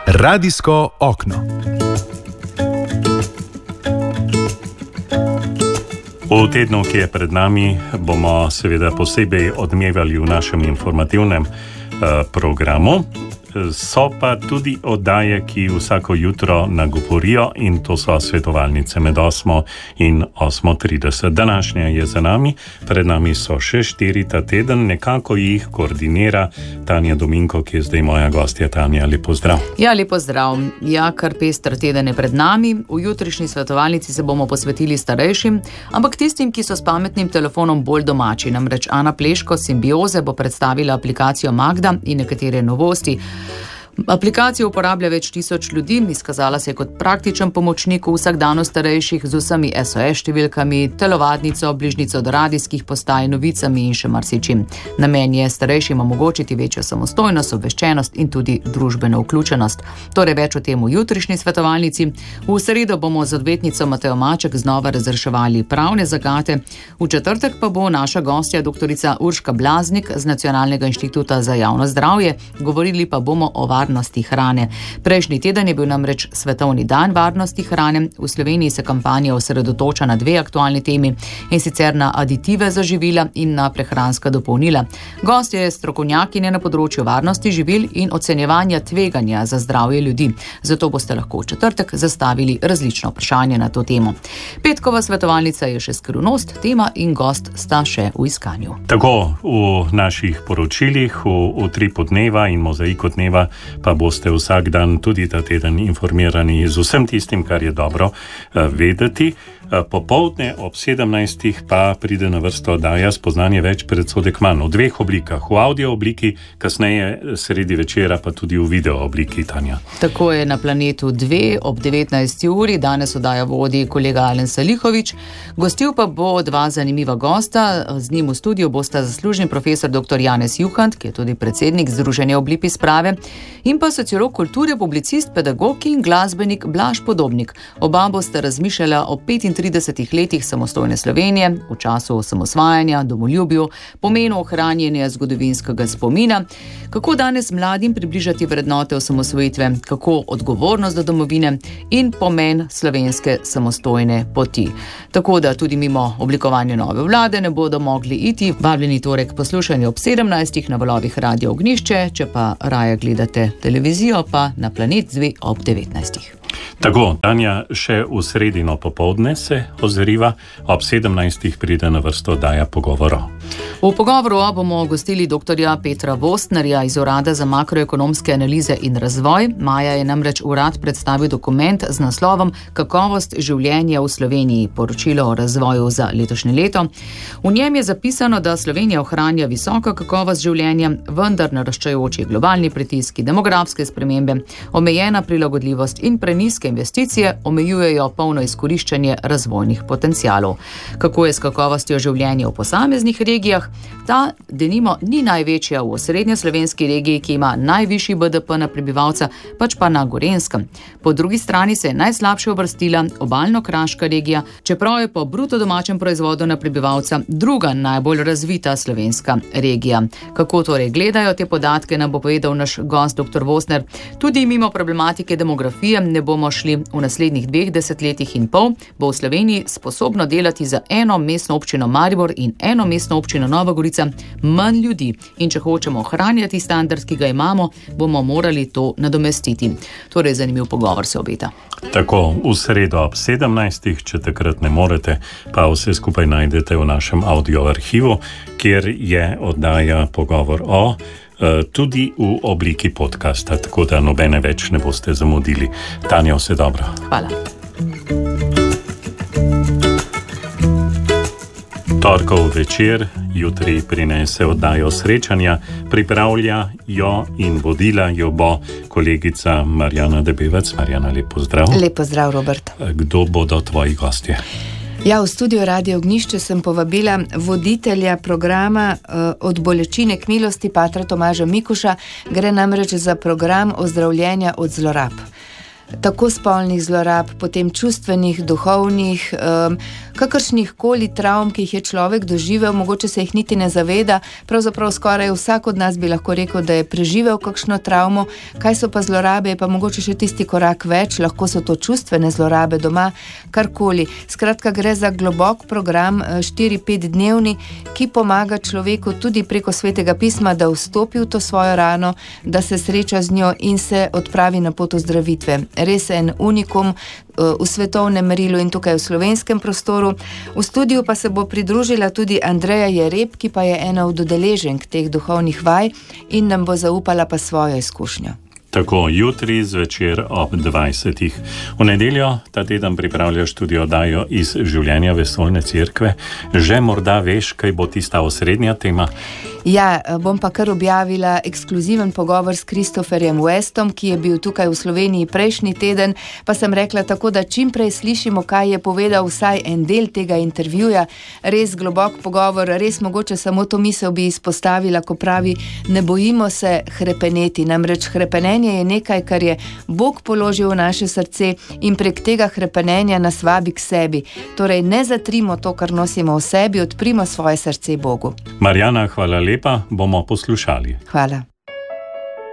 Radijsko okno. V tednu, ki je pred nami, bomo seveda posebej odmevali v našem informativnem programu. So pa tudi oddaje, ki vsako jutro nagovorijo, in to so svetovalnice med 8 in 8:30. Današnja je za nami, pred nami so še 4 ta teden, nekako jih koordinira Tanja Dominko, ki je zdaj moja gostja. Tanja, lepo zdrav. Ja, lepo zdrav. Ja, kar pester teden je pred nami. V jutrišnji svetovalnici se bomo posvetili starejšim, ampak tistim, ki so s pametnim telefonom bolj domači. Namreč Ana Pleško Simbioze bo predstavila aplikacijo Magda in nekatere novosti. Aplikacijo uporablja več tisoč ljudi, izkazala se je kot praktičen pomočnik v vsakdanu starejših z vsemi SOS številkami, telovadnico, bližnico do radijskih postaj, novicami in še marsičim. Namen je starejšim omogočiti večjo samostojnost, obveščenost in tudi družbeno vključenost. Torej več o tem v jutrišnji svetovalnici. V sredo bomo z odvetnico Matejo Maček znova razreševali pravne zagate. V četrtek pa bo naša gostja doktorica Urška Blaznik z Nacionalnega inštituta za javno zdravje. Govorili pa bomo o varnosti hrane. Prejšnji teden je bil namreč Svetovni dan varnosti hrane. V Sloveniji se kampanja osredotoča na 2 aktualni temi, in sicer na aditive za živila in na prehranska dopolnila. Gost je strokovnjakinja na področju varnosti živil in ocenjevanja tveganja za zdravje ljudi. Zato boste lahko v četrtek zastavili različno vprašanje na to temo. Petkova svetovalnica je še skrivnost, tema in gost sta še v iskanju. Tako v naših poročilih, v Utripu dneva in Mozaiku dneva pa boste vsak dan tudi ta teden informirani z vsem tistim, kar je dobro vedeti. Popoldne ob 17. pa pride na vrsto oddaja Spoznanje več, predsodek manj, v 2 oblikah, v audio obliki, kasneje sredi večera pa tudi v video obliki. Tanja. Tako je na Planetu 2 ob 19. uri, danes oddaja vodi kolega Alen Salihovič, gostil pa bo 2 zanimiva gosta, z njim v studiu bosta zaslužni profesor dr. Janez Juhant, ki je tudi predsednik Združenja Oblipi sprave, in pa sociolog kulture, publicist, pedagog in glasbenik Blaž Podobnik. Oba bosta razmišljala o 35 letih samostojne Slovenije, v času osamosvajanja, domoljubju, pomenu ohranjanja zgodovinskega spomina, kako danes mladim približati vrednote osamosvojitve, kako odgovornost do domovine in pomen slovenske samostojne poti. Tako da tudi mimo oblikovanja nove vlade ne bodo mogli iti. Vabljeni torej k poslušanju ob 17. na valovih Radio Ognjišče, če pa raje gledate televizijo, pa na Planet 2 ob 19. Tako, Tanja, še v sredino popoldne se ozriva, ob 17. pride na vrsto oddaja Pogovoro. V Pogovoru bomo gostili dr. Petra Vostnerja iz Urada za makroekonomske analize in razvoj. Maja je namreč urad predstavil dokument z naslovom Kakovost življenja v Sloveniji, poročilo o razvoju za letošnje leto. V njem je zapisano, da Slovenija ohranja visoko kakovost življenja, vendar naraščajoči globalni pritiski, demografske spremembe, omejena prilagodljivost in prenizke investicije omejujejo polno izkoriščanje razvojnih potencialov. Kako je s kakovostjo življenja v posameznih regijah? Ta, denimo, ni največja v osrednjeslovenski regiji, ki ima najvišji BDP na prebivalca, pač pa na Gorenjskem. Po drugi strani se je najslabše uvrstila obalno-kraška regija, čeprav je po bruto domačem proizvodu na prebivalca druga najbolj razvita slovenska regija. Kako torej gledajo te podatke, nam bo povedal naš gost dr. Vostner. Tudi mimo problematike demografije ne bomo šli. V naslednjih 2 desetletjih in pol bo v Sloveniji sposobno delati za eno mestno občino Maribor in eno mestno občino Nova Gorica manj ljudi. In če hočemo ohranjati standard, ki ga imamo, bomo morali to nadomestiti. Torej, zanimiv pogovor se obeta. Tako, v sredo ob 17. če takrat ne morete, pa vse skupaj najdete v našem audio arhivu, kjer je oddaja Pogovor o tudi v obliki podcasta, tako da nobene več ne boste zamudili. Tanja, vse dobro. Hvala. Torkov večer, jutri prinese oddajo Srečanja, pripravlja jo in vodila jo bo kolegica Marjana Debevec. Marjana, lep pozdrav. Lep pozdrav, Robert. Kdo bodo tvoji gostje? Ja, v studio Radio Ognjišče sem povabila voditelja programa Od bolečine k milosti, patra Tomaža Mikuša. Gre namreč za program ozdravljenja od zlorab. tako spolnih zlorab, potem čustvenih, duhovnih, kakršnih koli travm, ki jih je človek doživel, mogoče se jih niti ne zaveda, pravzaprav skoraj vsak od nas bi lahko rekel, da je preživel kakšno travmo. Kaj so pa zlorabe, je pa mogoče še tisti korak več, lahko so to čustvene zlorabe doma, karkoli. Skratka, gre za globok program, 4-5 dnevni, ki pomaga človeku tudi preko Svetega pisma, da vstopi v to svojo rano, da se sreča z njo in se odpravi na pot ozdravitve. Res en unikum v svetovnem merilu in tukaj v slovenskem prostoru. V studiu pa se bo pridružila tudi Andreja Jereb, ki pa je ena od udeleženk teh duhovnih vaj in nam bo zaupala pa svojo izkušnjo. Tako, jutri zvečer ob 20. V nedeljo ta teden pripravljaš tudi oddajo iz življenja Vesoljne cerkve. Že morda veš, kaj bo tista osrednja tema? Ja, bom pa kar objavila ekskluziven pogovor s Christopherjem Westom, ki je bil tukaj v Sloveniji prejšnji teden, pa sem rekla tako, da čim prej slišimo, kaj je povedal vsaj en del tega intervjuja. Res globok pogovor, res mogoče samo to misel bi izpostavila, ko pravi, ne bojimo se hrepeneti, namreč hrepenenje je nekaj, kar je Bog položil v naše srce in prek tega hrepenenja nas vabi k sebi. Torej, ne zatrimo to, kar nosimo v sebi, odprimo svoje srce Bogu. Marjana, hvala lepa, bomo poslušali. Hvala.